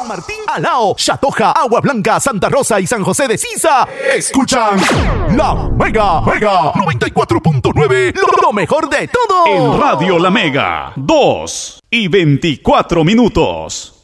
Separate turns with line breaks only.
San Martín, Alao, Chatoja, Agua Blanca, Santa Rosa y San José de Sisa escuchan La Mega 94.9, lo mejor de todo.
En Radio La Mega, 2:24.